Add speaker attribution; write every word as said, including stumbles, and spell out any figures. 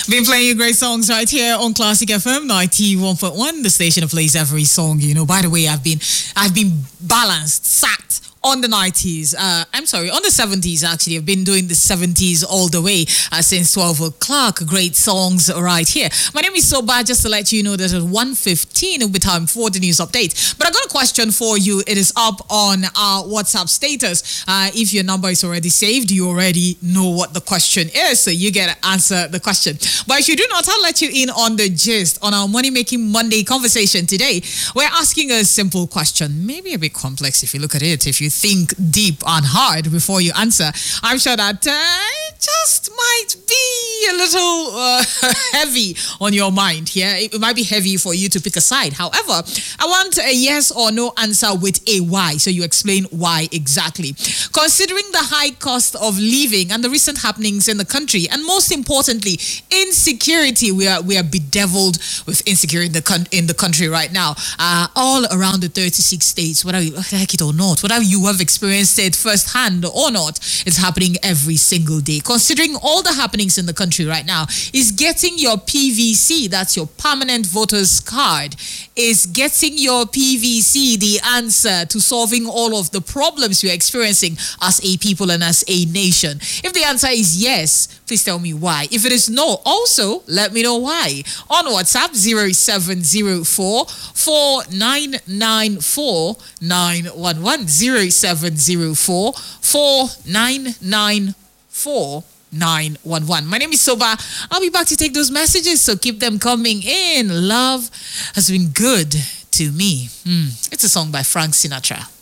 Speaker 1: Been playing you great songs right here on Classic F M ninety-one point one, the station that plays every song. You know, by the way, I've been I've been balanced, sat on the nineties. Uh, I'm sorry, on the seventies actually. I've been doing the seventies all the way uh, since twelve o'clock. Great songs right here. My name is Soba, just to let you know that at one fifteen it'll be time for the news update. But I've got a question for you. It is up on our WhatsApp status. Uh, if your number is already saved, you already know what the question is, so you get to answer the question. But if you do not, I'll let you in on the gist on our Money Making Monday conversation today. We're asking a simple question, maybe a bit complex if you look at it, if you think deep and hard before you answer. I'm sure that uh, it just might be a little uh, heavy on your mind here. Yeah? It might be heavy for you to pick a side. However, I want a yes or no answer with a why, so you explain why exactly. Considering the high cost of living and the recent happenings in the country, and most importantly, insecurity, we are we are bedeviled with insecurity in the con- in the country right now. Uh, all around the thirty-six states, whether you like it or not, whether you have experienced it firsthand or not, it's happening every single day. Considering all the happenings in the country right now, is getting your P V C, that's your permanent voters card, is getting your P V C the answer to solving all of the problems we're experiencing as a people and as a nation? If the answer is yes, please tell me why. If it is no, also let me know why. On WhatsApp, zero seven zero four, four nine nine four, nine one one, zero seven zero four, four nine nine four, nine one one. My name is Soba. I'll be back to take those messages, so keep them coming in. Love has been good to me. Mm. It's a song by Frank Sinatra.